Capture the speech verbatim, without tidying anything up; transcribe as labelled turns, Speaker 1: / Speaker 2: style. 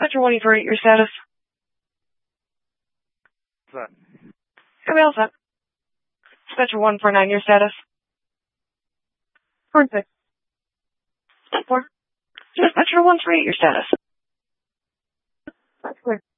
Speaker 1: Dispatcher one for eight, your status.
Speaker 2: What's that?
Speaker 1: Copy, all set. Dispatcher one four nine, your status. Four six. Four. Dispatcher one for eight, your status. That's clear.